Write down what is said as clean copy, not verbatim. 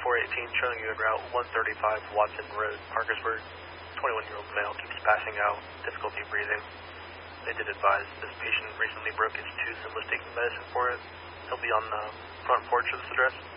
418 showing you en route 135 Watson Road, Parkersburg. 21-year-old male keeps passing out, difficulty breathing. They did advise this patient recently broke his tooth and was taking medicine for it. He'll be on the front porch of this address.